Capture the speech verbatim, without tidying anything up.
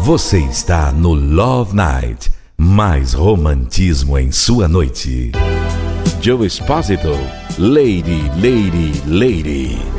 Você está no Love Night. Mais romantismo em sua noite. Joe Esposito, Lady, Lady, Lady.